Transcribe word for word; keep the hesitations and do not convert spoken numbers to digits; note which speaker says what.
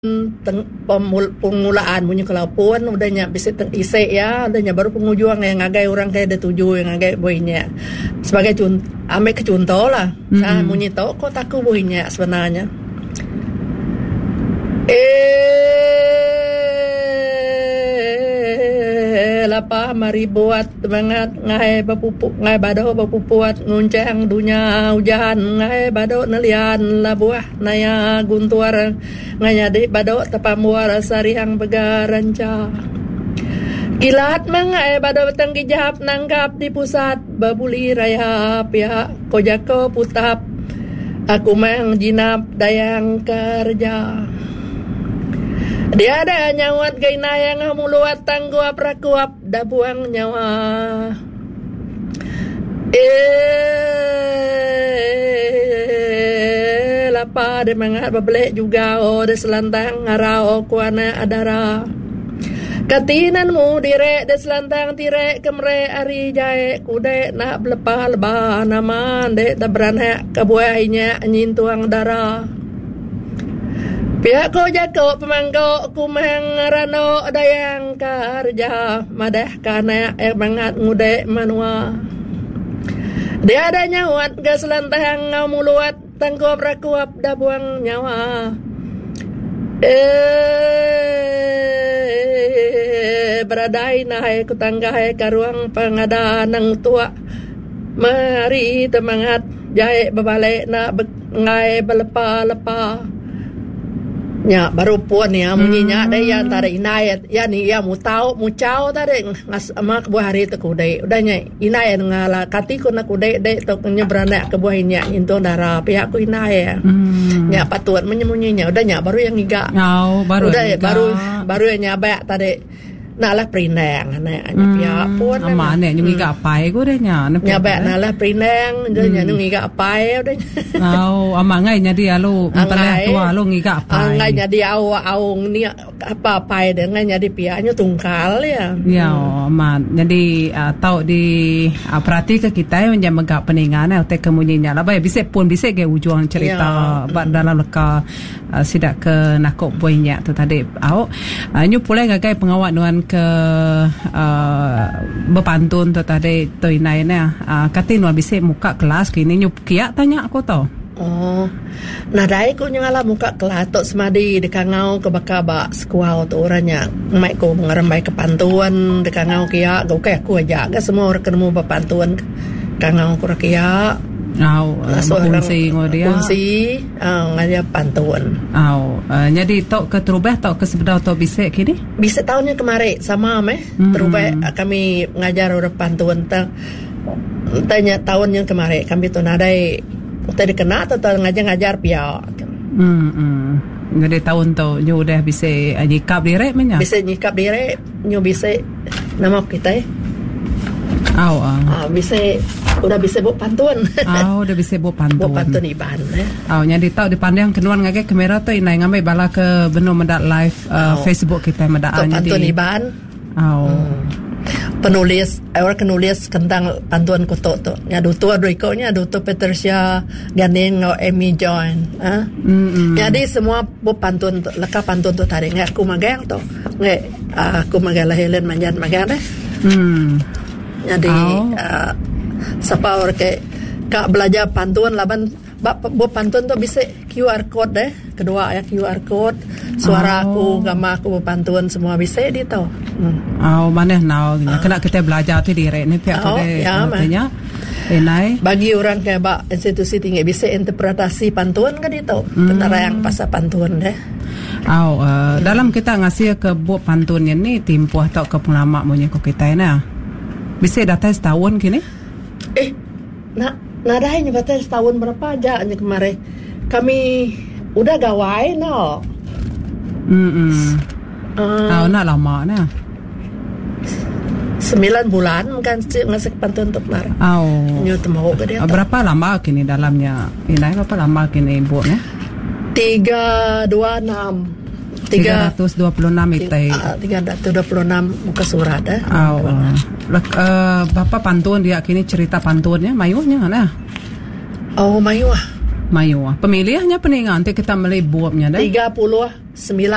Speaker 1: Teng, pemul, pengulaan punya kelapuan udahnya bisa teng isi ya udahnya baru pengujuan yang ngagai orang kayak ada tujuh yang ngagai boynya sebagai contoh ame ke contoh lah mm-hmm. Saya munyi tahu kok taku boynya sebenarnya eh lapa mari buat banget ngai bapupuk ngai bado bapupuat nguncang dunia hujan ngai bado nelian la buah naya guntuar ngai nyadi bado tapamuara sarihang begaranca kilat mengai bado betang kijap nanggap di pusat babuli raya pihak kojako putap aku mang jinap dayang kerja dia ada nyawat gaina yang muluat tangguap rakuap dah buang nyawa eh lapa de mangat babelek juga oh de selantang ngarao kuana adara katinanmu direk de selantang tirek kemre ari jae kude nak belepah lebah nama de tabranha kabuainya nyintuang darah pihak ko jako pemangko kumang rano dayang karja madah kana eh mangat ngude manua dia ada nyawat gas lantang ngamuluat tangkuap rakuap dabuang nyawa eh beradai nahai kutanggahai karuang pengada nang tua mari temangat jae babalik nak ngai belepa-lepa nya baru puan ya munyinya ada yang tara inayat ya ni ya mu tau mu cau tare ngas ama buah hari te kudai udahnya inayat ngala kati ko na kudai de to nyebrana ke buah nya into dara pihak ku inayat nya patuan menyemunyinya udahnya baru yang iga
Speaker 2: ngau baru
Speaker 1: udah baru baru nya ba tare nalah prinang na nya pihak puan
Speaker 2: ama ne nyungi ga pai ko de nya
Speaker 1: nya ba nalah prinang udahnya nyungi ga pai udahnya
Speaker 2: ngau ama ngai nya dia lu empeleh tua lu ngi ga pai
Speaker 1: ngai nya dia au au ni apa pai de ngai nya di pihaknya tungkal ya
Speaker 2: ya ama jadi uh, tau di uh, perhati ke kita yang menjaga peningan te kemunyinya lah bae bisa pun bisa ke ujung cerita ya. Dalam leka uh, sidak ke nakok boynya tu tadi au uh, nyu pulai gagai pengawat nuan ke uh, berpantun tu tadi tu inai na uh, katin wa bisa muka kelas kini nyu kia tanya aku tau.
Speaker 1: Oh, nah dai ko nyala muka kelatok semadi dekangau ke bakaba sekuau tu orangnya mai ko ngarembai ke pantuan dekangau kia go ke aku aja ga semua orang ketemu berpantuan kangau ko kia
Speaker 2: au kunsi ngodia
Speaker 1: kunsi ngaya pantuan
Speaker 2: au jadi tok ke terubah tok ke sebedah tok bisa kini
Speaker 1: bisa tahunnya kemarin sama meh mm-hmm. terubah kami ngajar orang pantuan tanya tahun yang kemarin kami tu nadai tadi kena atau ngajar-ngajar pia.
Speaker 2: Hmm. Jadi tahun tu nyu dah bisa nyikap diri menya.
Speaker 1: Bisa nyikap diri, nyu bisa nama kita.
Speaker 2: Aw. Ah,
Speaker 1: bisa udah bisa buat pantuan.
Speaker 2: Aw, udah bisa buat pantuan.
Speaker 1: Buat pantun iban eh.
Speaker 2: Aw, jadi tahu dipandang kenuan ngage kamera tu inai ngamai bala ke beno mendak live uh, Facebook kita mendak
Speaker 1: anya di. Pantun iban.
Speaker 2: Aw.
Speaker 1: Hmm. Penulis, orang penulis tentang pantuan kuto tu. Ya dutu adriko nya dutu Patricia Ganin ngau Amy John. Ah. Mm-hmm. Jadi semua bu pantun tu, leka pantun tu tadi ngai aku magang tu. Ngai aku magalah Helen manjan magang deh. Hmm. Jadi oh. uh, siapa orang ke kak belajar pantun laban bu pantun tu bisa Q R code deh. Kedua ya Q R code. Suara oh. aku, gambar aku berpantuan semua bisa di tahu.
Speaker 2: Hmm. Oh, mana now uh. kena kita belajar tu direct ni pihak
Speaker 1: oh,
Speaker 2: tu
Speaker 1: ya,
Speaker 2: katanya. Enai.
Speaker 1: Bagi orang kayak bak institusi tinggi bisa interpretasi pantuan kan itu. Hmm. Tentara yang pasal pantuan deh.
Speaker 2: Oh, uh, hmm. dalam kita ngasih ke buat pantuan ni timpuh atau ke pengalaman punya ko kita ni. Bisa data setahun kini? Eh,
Speaker 1: nak nadai nyebatai setahun berapa aja nya kemarin. Kami udah gawai no.
Speaker 2: Hmm. Uh, oh, nak lama nah.
Speaker 1: Sembilan bulan kan ngasih pantun untuk kemarin.
Speaker 2: Oh.
Speaker 1: Nyu temu ke dia.
Speaker 2: Berapa lama kini dalamnya? Ini berapa lama kini buatnya?
Speaker 1: Tiga dua enam.
Speaker 2: Tiga ratus dua puluh enam itu.
Speaker 1: Tiga ratus dua puluh enam muka surat eh.
Speaker 2: Oh. Uh, Bapak pantun dia kini cerita pantunnya, mayunya mana?
Speaker 1: Oh, mayu ah.
Speaker 2: Mayu. Pemilihannya peningan nanti kita mulai buatnya dah.
Speaker 1: tiga puluh sembilan